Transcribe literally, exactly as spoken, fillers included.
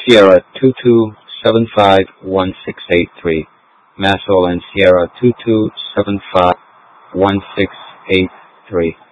Sierra two two seven five one six eight three. Massol and Sierra two two seven five one six eight three.